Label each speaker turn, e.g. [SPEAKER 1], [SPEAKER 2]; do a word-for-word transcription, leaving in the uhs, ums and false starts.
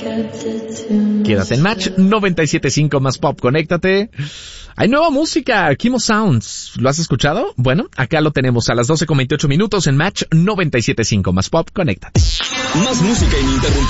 [SPEAKER 1] Quédate en Match noventa y siete punto cinco más pop, conéctate. Hay nueva música, Kimo Sounds. ¿Lo has escuchado? Bueno, acá lo tenemos a las doce con veintiocho minutos en Match noventa y siete punto cinco más pop, conéctate.
[SPEAKER 2] Más música ininterrumpida.